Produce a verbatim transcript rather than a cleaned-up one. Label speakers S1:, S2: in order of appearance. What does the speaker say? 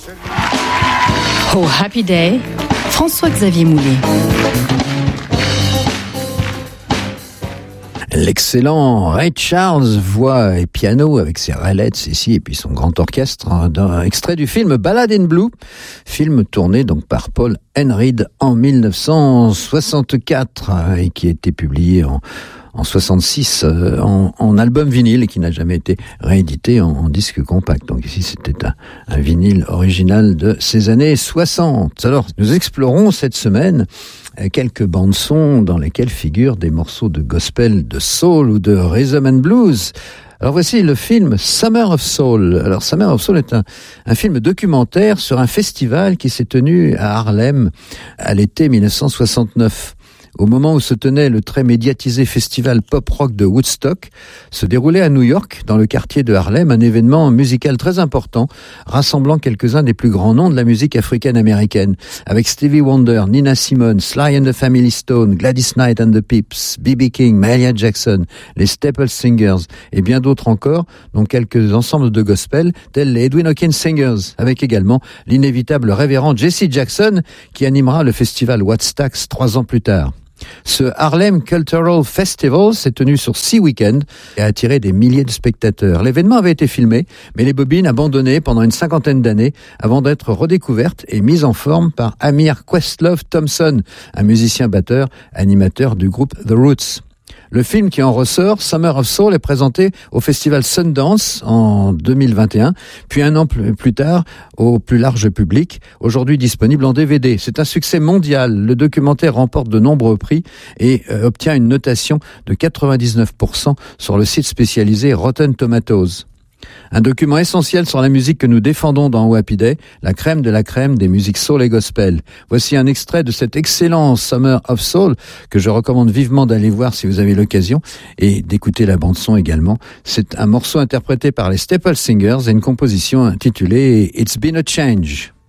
S1: Oh Happy Day, François-Xavier Moulet.
S2: L'excellent Ray Charles, voix et piano avec ses railettes ici et puis son grand orchestre, hein, d'un extrait du film Ballad in Blue, film tourné donc par Paul Enread en dix-neuf cent soixante-quatre hein, et qui a été publié en en soixante-six euh, en, en album vinyle et qui n'a jamais été réédité en, en disque compact. Donc ici c'était un, un vinyle original de ces années soixante. Alors nous explorons cette semaine quelques bandes-sons dans lesquelles figurent des morceaux de gospel, de soul ou de rhythm and blues. Alors voici le film Summer of Soul. Alors Summer of Soul est un, un film documentaire sur un festival qui s'est tenu à Harlem à l'été dix-neuf cent soixante-neuf. Au moment où se tenait le très médiatisé festival pop-rock de Woodstock, se déroulait à New York, dans le quartier de Harlem, un événement musical très important, rassemblant quelques-uns des plus grands noms de la musique africaine-américaine, avec Stevie Wonder, Nina Simone, Sly and the Family Stone, Gladys Knight and the Pips, B B King, Mahalia Jackson, les Staple Singers et bien d'autres encore, dont quelques ensembles de gospel, tels les Edwin Hawkins Singers, avec également l'inévitable révérend Jesse Jackson, qui animera le festival Woodstock trois ans plus tard. Ce Harlem Cultural Festival s'est tenu sur six week-ends et a attiré des milliers de spectateurs. L'événement avait été filmé, mais les bobines abandonnées pendant une cinquantaine d'années avant d'être redécouvertes et mises en forme par Amir Questlove Thompson, un musicien batteur, animateur du groupe The Roots. Le film qui en ressort, Summer of Soul, est présenté au festival Sundance en deux mille vingt et un, puis un an plus tard au plus large public, aujourd'hui disponible en D V D. C'est un succès mondial. Le documentaire remporte de nombreux prix et euh, obtient une notation de quatre-vingt-dix-neuf pour cent sur le site spécialisé Rotten Tomatoes. Un document essentiel sur la musique que nous défendons dans Oh Happy Day, la crème de la crème des musiques soul et gospel. Voici un extrait de cet excellent Summer of Soul que je recommande vivement d'aller voir si vous avez l'occasion et d'écouter la bande-son également. C'est un morceau interprété par les Staple Singers et une composition intitulée It's Been a Change.